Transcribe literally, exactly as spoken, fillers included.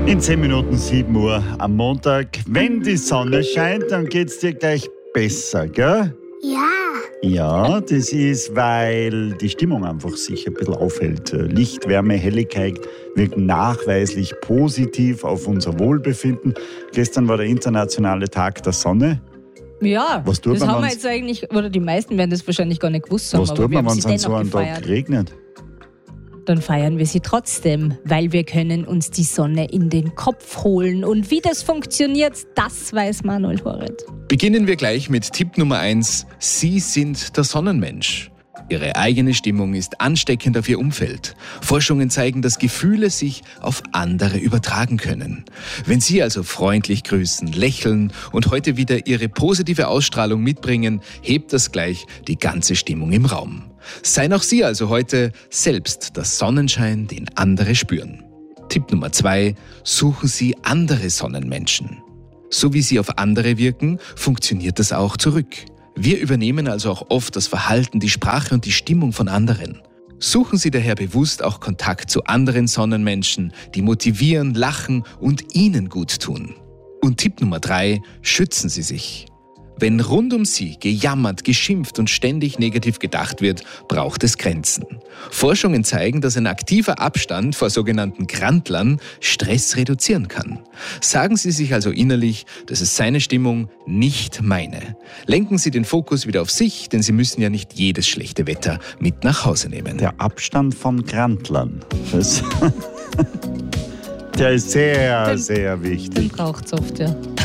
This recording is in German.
In zehn Minuten sieben Uhr am Montag. Wenn die Sonne scheint, dann geht's dir gleich besser, gell? Ja. Ja, das ist, weil die Stimmung einfach sich ein bisschen aufhält. Licht, Wärme, Helligkeit wirken nachweislich positiv auf unser Wohlbefinden. Gestern war der internationale Tag der Sonne. Ja, Was tut das man, haben wir wenn's- jetzt eigentlich, oder die meisten werden das wahrscheinlich gar nicht gewusst haben, Was aber tut wir man, haben wenn sie es an dennoch so einem gefeiert. Tag regnet? Dann feiern wir sie trotzdem, weil wir können uns die Sonne in den Kopf holen. Und wie das funktioniert, das weiß Manuel Horet. Beginnen wir gleich mit Tipp Nummer eins. Sie sind der Sonnenmensch. Ihre eigene Stimmung ist ansteckend auf ihr Umfeld. Forschungen zeigen, dass Gefühle sich auf andere übertragen können. Wenn Sie also freundlich grüßen, lächeln und heute wieder Ihre positive Ausstrahlung mitbringen, hebt das gleich die ganze Stimmung im Raum. Seien auch Sie also heute selbst der Sonnenschein, den andere spüren. Tipp Nummer zwei. Suchen Sie andere Sonnenmenschen. So wie Sie auf andere wirken, funktioniert das auch zurück. Wir übernehmen also auch oft das Verhalten, die Sprache und die Stimmung von anderen. Suchen Sie daher bewusst auch Kontakt zu anderen Sonnenmenschen, die motivieren, lachen und Ihnen gut tun. Und Tipp Nummer drei, schützen Sie sich. Wenn rund um Sie gejammert, geschimpft und ständig negativ gedacht wird, braucht es Grenzen. Forschungen zeigen, dass ein aktiver Abstand vor sogenannten Grantlern Stress reduzieren kann. Sagen Sie sich also innerlich, das ist seine Stimmung, nicht meine. Lenken Sie den Fokus wieder auf sich, denn Sie müssen ja nicht jedes schlechte Wetter mit nach Hause nehmen. Der Abstand von Grantlern. Das der ist sehr, Den- sehr Den wichtig. braucht es oft, ja.